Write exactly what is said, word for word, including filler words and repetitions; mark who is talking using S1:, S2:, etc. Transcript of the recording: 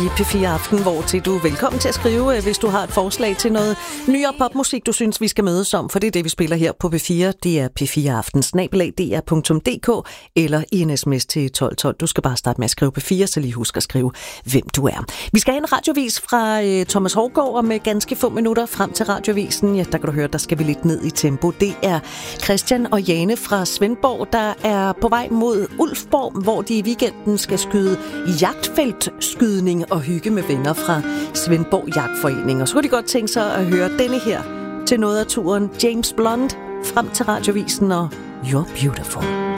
S1: I P fire Aften, hvor til du er velkommen til at skrive, hvis du har et forslag til noget nyere popmusik, du synes, vi skal mødes om, for det er det, vi spiller her på P fire. Det er P fire Aften, snabel-a d r punktum d k eller i en sms til tolv tolv. Du skal bare starte med at skrive P fire, så lige husk at skrive, hvem du er. Vi skal have en radiovis fra øh, Thomas Hougaard om ganske få minutter frem til radiovisen. Ja, der kan du høre, der skal vi lidt ned i tempo. Det er Christian og Jane fra Svendborg, der er på vej mod Ulfborg, hvor de i weekenden skal skyde jagtfeltskydning og hygge med venner fra Svendborg Jagtforening. Og så kunne de godt tænke sig at høre denne her til noget af turen. James Blunt frem til radiovisen og You're Beautiful.